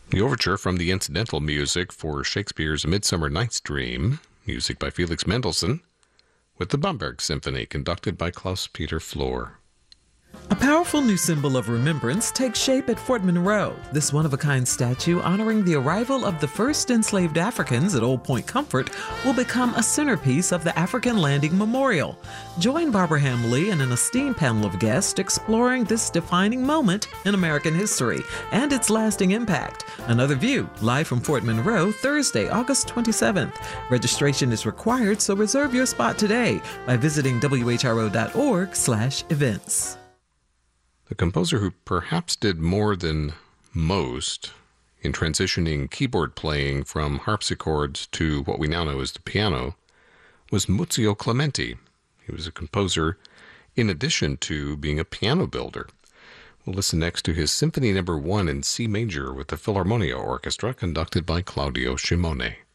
The overture from the incidental music for Shakespeare's A Midsummer Night's Dream, music by Felix Mendelssohn, with the Bamberg Symphony conducted by Klaus-Peter Flor. A powerful new symbol of remembrance takes shape at Fort Monroe. This one-of-a-kind statue honoring the arrival of the first enslaved Africans at Old Point Comfort will become a centerpiece of the African Landing Memorial. Join Barbara Hamley and an esteemed panel of guests exploring this defining moment in American history and its lasting impact. Another View, live from Fort Monroe, Thursday, August 27th. Registration is required, so reserve your spot today by visiting whro.org/events. The composer who perhaps did more than most in transitioning keyboard playing from harpsichords to what we now know as the piano was Muzio Clementi. He was a composer in addition to being a piano builder. We'll listen next to his Symphony No. 1 in C major with the Philharmonia Orchestra conducted by Claudio Scimone.